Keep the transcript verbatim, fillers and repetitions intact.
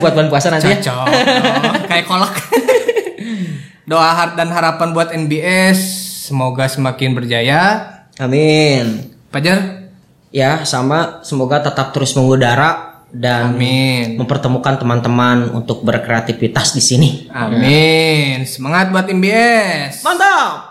buat bulan puasa nanti. Cocok. Oh, kayak kolak. Doa dan harapan buat N B S semoga semakin berjaya. Amin. Fajar? Ya, sama semoga tetap terus mengudara dan Amin. mempertemukan teman-teman untuk berkreativitas di sini. Amin. Semangat buat M B S. Mantap.